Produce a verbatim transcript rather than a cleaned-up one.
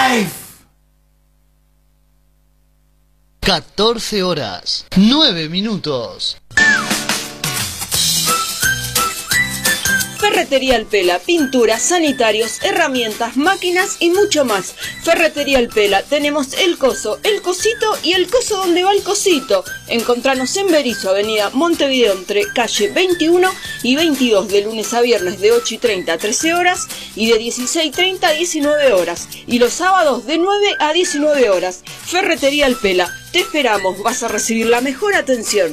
Life. catorce horas, nueve minutos. Ferretería El Pela, pinturas, sanitarios, herramientas, máquinas y mucho más. Ferretería El Pela, tenemos el coso, el cosito y el coso donde va el cosito. Encontranos en Berisso, avenida Montevideo, entre calle veintiuno y veintidós, de lunes a viernes de ocho y treinta a trece horas y de dieciséis y treinta a diecinueve horas. Y los sábados de nueve a diecinueve horas. Ferretería El Pela, te esperamos, vas a recibir la mejor atención.